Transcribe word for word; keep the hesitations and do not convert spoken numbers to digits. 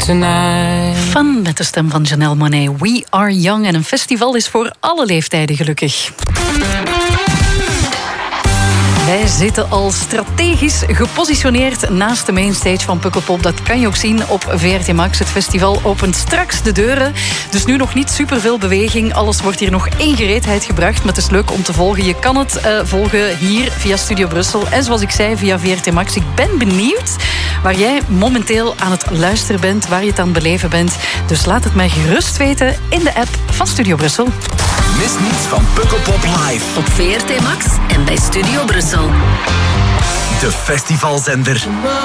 tonight. Fun met de stem van Janelle Monáe. We Are Young. En een festival is voor alle leeftijden gelukkig. Wij zitten al strategisch gepositioneerd naast de mainstage van Pukkelpop. Dat kan je ook zien op V R T Max. Het festival opent straks de deuren. Dus nu nog niet superveel beweging. Alles wordt hier nog in gereedheid gebracht. Maar het is leuk om te volgen. Je kan het uh, volgen hier via Studio Brussel. En zoals ik zei, via V R T Max. Ik ben benieuwd waar jij momenteel aan het luisteren bent. Waar je het aan het beleven bent. Dus laat het mij gerust weten in de app van Studio Brussel. Mis niets van Pukkelpop live. Op V R T Max en bij Studio Brussel. De festivalzender